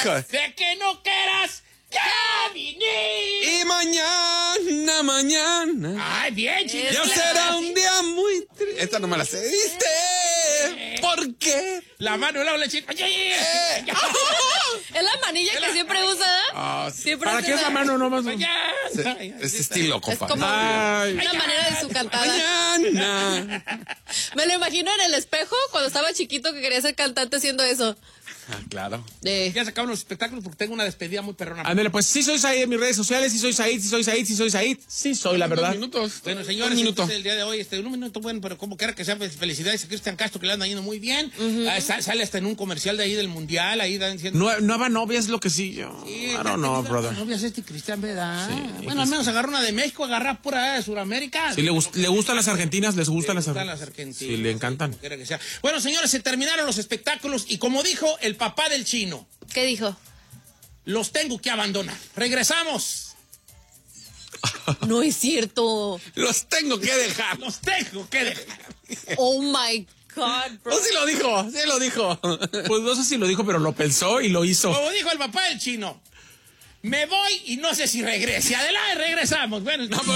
Hijo. De que no quieras, ya vine. Y mañana. Ay, bien, chicos. Ya será un día muy triste. Esta no me la sé. ¿Viste? ¿Por qué? La mano, la chica. Es la manilla que siempre usa. Siempre ¿Para hace qué es la mano nomás? Es estilo, Es compa. como una manera de su cantada. Mañana. Me lo imagino en el espejo cuando estaba chiquito que quería ser cantante haciendo eso. Claro. Ya sacaron los espectáculos porque tengo una despedida muy perrona. Ándale, pues sí soy Said en mis redes sociales, sí soy Said, sí soy Said, sí soy Said. Sí soy, la verdad. Minutos. Bueno, señores, este es el día de hoy, un minuto bueno, pero como quiera que sea, felicidades a Cristian Castro, que le anda yendo muy bien. Sale hasta en un comercial de ahí del Mundial, ahí dan diciendo... Nueva novia es lo que sí, yo. Sí, I don't know, brother. No veas Cristian, ¿verdad? Sí, Bueno, al menos agarra una de México, agarra pura de Sudamérica. Sí, le gustan las argentinas, les gustan las argentinas. Sí, le encantan. Como quiera que sea. Bueno, señores, se terminaron los espectáculos y como dijo el papá del chino, ¿Qué dijo? los tengo que abandonar. Regresamos. No es cierto. Los tengo que dejar. Los tengo que dejar. Oh my God, bro. Oh, sí lo dijo. Pues no sé si lo dijo, pero lo pensó y lo hizo. Como dijo el papá del chino, me voy y no sé si regrese. Adelante, regresamos. Bueno,